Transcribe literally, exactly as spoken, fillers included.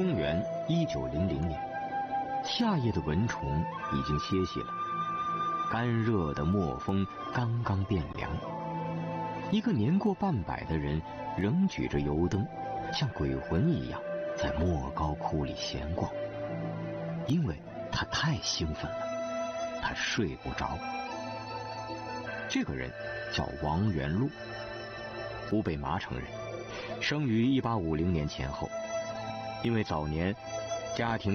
公元一九零零年，夏夜的蚊虫已经歇息了，干热的墨风刚刚变凉。一个年过半百的人仍举着油灯，像鬼魂一样在莫高窟里闲逛，因为他太兴奋了，他睡不着。这个人叫王元禄，湖北麻城人，生于一八五零年前后。因为早年家庭